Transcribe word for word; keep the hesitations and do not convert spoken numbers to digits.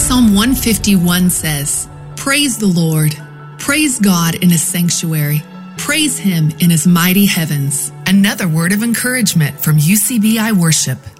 Psalm one fifty-one says, "Praise the Lord. Praise God in his sanctuary. Praise him in his mighty heavens." Another word of encouragement from U C B I Worship.